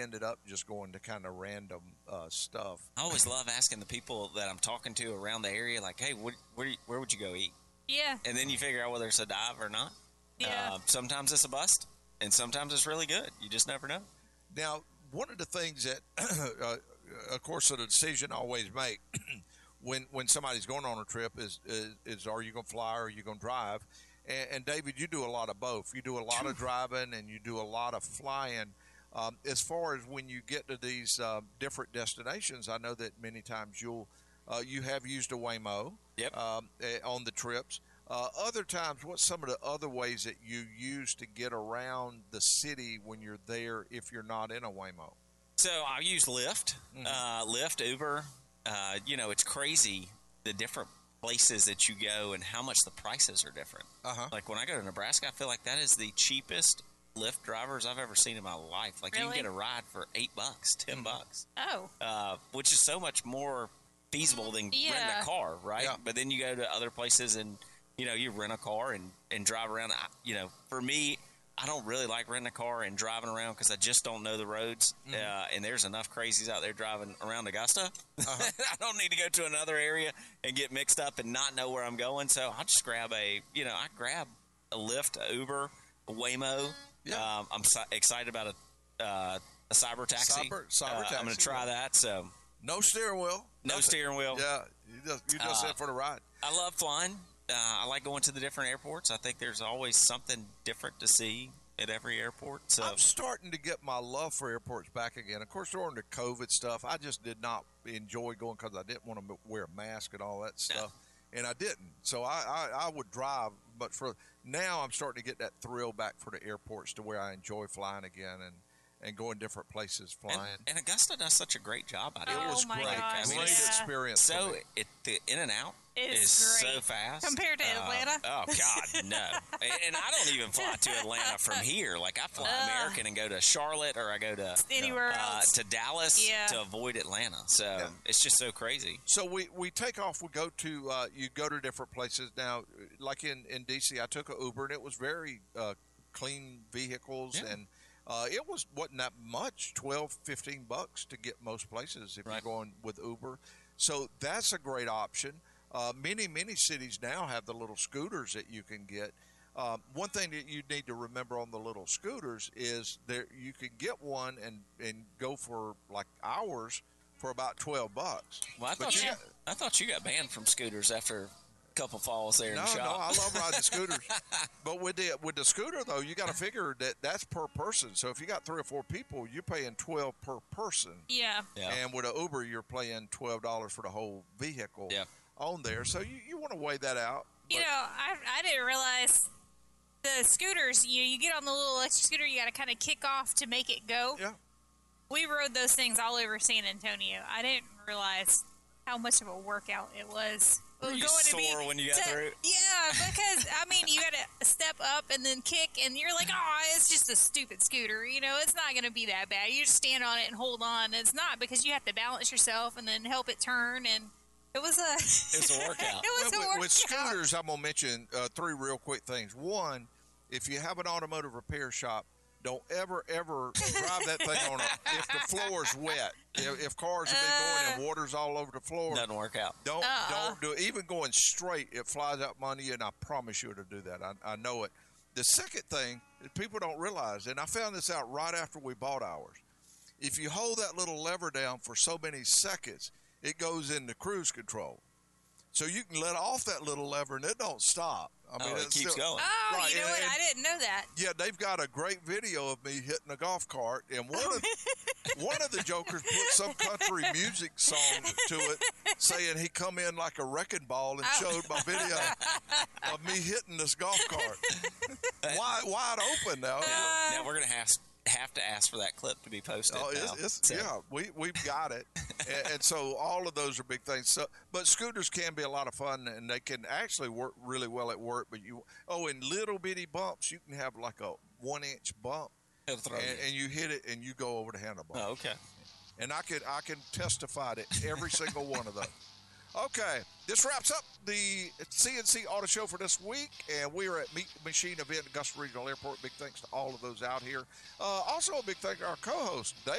ended up just going to kind of random stuff. I always love asking the people that I'm talking to around the area, like, hey, where would you go eat? Yeah. And then you figure out whether it's a dive or not. Yeah. Sometimes it's a bust, and sometimes it's really good. You just never know. Now, one of the things that, of course, the decision I always make when somebody's going on a trip is are you going to fly or are you going to drive? And David, you do a lot of both. You do a lot of driving and you do a lot of flying. As far as when you get to these different destinations, I know that many times you have used a Waymo on the trips. Other times, what's some of the other ways that you use to get around the city when you're there if you're not in a Waymo? So I use Lyft, Lyft, Uber. It's crazy the different places that you go and how much the prices are different. Like when I go to Nebraska, I feel like that is the cheapest Lyft drivers I've ever seen in my life. Like you can get a ride for $8, $10. Oh. Which is so much more feasible than renting a car, right? Yeah. But then you go to other places and you rent a car and drive around. For me, I don't really like renting a car and driving around because I just don't know the roads. And there's enough crazies out there driving around Augusta. I don't need to go to another area and get mixed up and not know where I'm going. So I'll just grab I grab a Lyft, a Uber, a Waymo. Yeah. I'm excited about a cyber taxi. Cyber taxi. I'm going to try that. So no steering wheel. No steering wheel. Yeah, you just in for the ride. I love flying. I like going to the different airports. I think there's always something different to see at every airport. So I'm starting to get my love for airports back again. Of course, during the COVID stuff, I just did not enjoy going because I didn't want to wear a mask and all that stuff. And I didn't. So I would drive, but now I'm starting to get that thrill back for the airports to where I enjoy flying again and going different places flying. And Augusta does such a great job out of it. It was great. Gosh, Great experience. So the in and out is great. so fast. Compared to Atlanta? Oh, God, no. And I don't even fly to Atlanta from here. Like, I fly American and go to Charlotte or I go to anywhere else. To Dallas to avoid Atlanta. So it's just so crazy. So we take off. We go to you go to different places. Now, like in D.C., I took an Uber, and it was very clean vehicles, and it wasn't that much, $12, $15 to get most places if you're going with Uber. So that's a great option. Many cities now have the little scooters that you can get. One thing that you need to remember on the little scooters is you can get one and go for like hours for about $12. Well, I thought you got banned from scooters after a couple falls there in the shop. No, I love riding scooters. But with the scooter, though, you got to figure that's per person. So if you got 3 or 4 people, you're paying $12 per person. Yeah. And with an Uber, you're paying $12 for the whole vehicle on there. So you want to weigh that out. I didn't realize the scooters, you get on the little electric scooter, you got to kind of kick off to make it go. Yeah. We rode those things all over San Antonio. I didn't realize how much of a workout it was. Were you sore when you got through? Yeah, because, you got to step up and then kick, and you're like, it's just a stupid scooter. It's not going to be that bad. You just stand on it and hold on. It's not, because you have to balance yourself and then help it turn, and it was a workout. With scooters, I'm going to mention 3 real quick things. One, if you have an automotive repair shop, don't ever drive that thing if the floor is wet. If cars have been going and water's all over the floor, doesn't work out. Don't do it. Even going straight, it flies out from under you, and I promise you to do that. I know it. The second thing that people don't realize, and I found this out right after we bought ours, if you hold that little lever down for so many seconds, it goes into cruise control. So you can let off that little lever and it don't stop. It keeps going. Oh, right. You know what? I didn't know that. Yeah, they've got a great video of me hitting a golf cart, and one of the jokers put some country music song to it, saying he come in like a wrecking ball and showed my video of me hitting this golf cart. Wide open now. Now we're going to have to ask for that clip to be posted. We've got it. and so all of those are big things. So, but scooters can be a lot of fun, and they can actually work really well at work. But in little bitty bumps, you can have like a 1-inch bump, and you hit it and you go over the handlebar. Oh, okay. And I can testify to every single one of those. Okay, this wraps up the CNC Auto Show for this week, and we are at Meet the Machine event at Augusta Regional Airport. Big thanks to all of those out here. Also, a big thank to our co-host, Dave.